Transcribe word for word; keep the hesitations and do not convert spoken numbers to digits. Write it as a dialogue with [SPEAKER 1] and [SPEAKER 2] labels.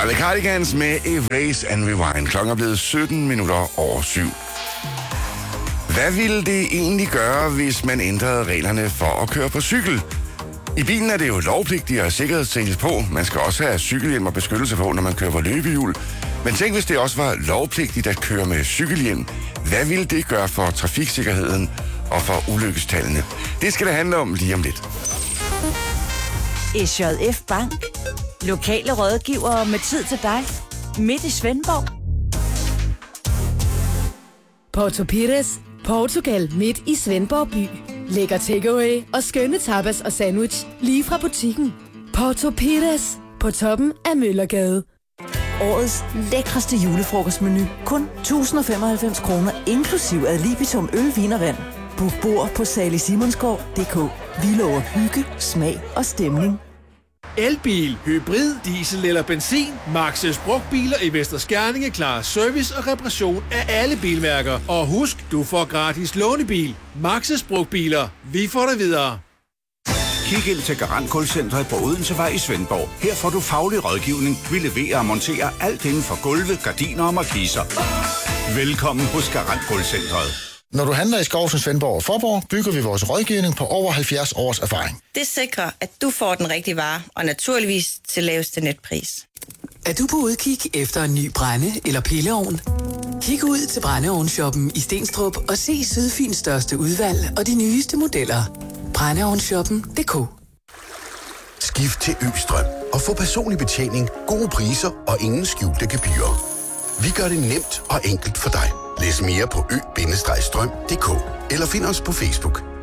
[SPEAKER 1] The Cardigans med Erase and Rewind. Klokken er blevet sytten minutter over syv. Hvad ville det egentlig gøre, hvis man ændrede reglerne for at køre på cykel? I bilen er det jo lovpligtigt at have sikkerhedssele på. Man skal også have cykelhjelm og beskyttelse på, når man kører på løbehjul. Men tænk, hvis det også var lovpligtigt at køre med cykelhjelm. Hvad ville det gøre for trafiksikkerheden og for ulykkestallene? Det skal det handle om lige om lidt.
[SPEAKER 2] S J F Bank. Lokale rådgivere med tid til dig. Midt i Svendborg.
[SPEAKER 3] Porto Pires, Portugal midt i Svendborg by. Lækker takeaway og skønne tapas og sandwich lige fra butikken. Porto Pires på toppen af Møllergade.
[SPEAKER 2] Årets lækreste julefrokostmenu. Kun tusind og femoghalvfems kroner inklusiv ad libitum øl, vin og vand. Book bord på salig simonsgaard punktum d k. Vi lover hygge, smag og stemning.
[SPEAKER 4] Elbil, hybrid, diesel eller benzin. Max's brugtbiler i Vester Skerninge klarer service og reparation af alle bilmærker. Og husk, du får gratis lånebil. Max's brugtbiler. Vi får det videre.
[SPEAKER 5] Kig ind til Garant Gulvcentret på Odensevej i Svendborg. Her får du faglig rådgivning. Vi leverer og monterer alt inden for gulve, gardiner og markiser. Velkommen hos Garant Gulvcentret.
[SPEAKER 6] Når du handler i Skovsen, Svendborg og Forborg, bygger vi vores rådgivning på over halvfjerds års erfaring.
[SPEAKER 7] Det sikrer, at du får den rigtige vare, og naturligvis til laveste netpris.
[SPEAKER 8] Er du på udkig efter en ny brænde- eller pilleovn? Kig ud til brændeovnshoppen i Stenstrup og se Sydfyns største udvalg og de nyeste modeller. brændeovnshoppen punktum d k.
[SPEAKER 9] Skift til Østrøm og få personlig betjening, gode priser og ingen skjulte gebyrer. Vi gør det nemt og enkelt for dig. Læs mere på ø bindestreg strøm punktum d k eller find os på Facebook.